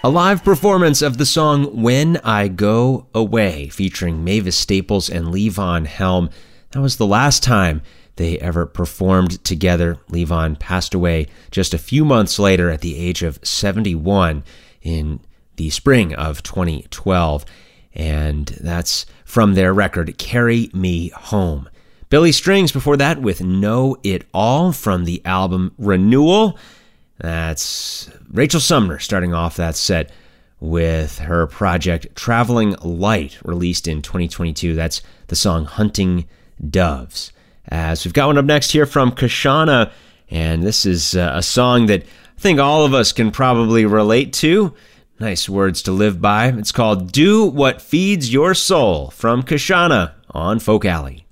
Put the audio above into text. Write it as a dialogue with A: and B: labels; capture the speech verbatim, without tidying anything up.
A: A live performance of the song When I Go Away, featuring Mavis Staples and Levon Helm. That was the last time they ever performed together. Levon passed away just a few months later at the age of seventy-one in the spring of twenty twelve. And that's from their record, Carry Me Home. Billy Strings before that with Know It All from the album Renewal. That's Rachel Sumner starting off that set with her project Traveling Light, released in twenty twenty-two. That's the song Hunting Doves. As we've got one up next here from Kashana, and this is uh, a song that I think all of us can probably relate to. Nice words to live by. It's called Do What Feeds Your Soul from Kashana on Folk Alley.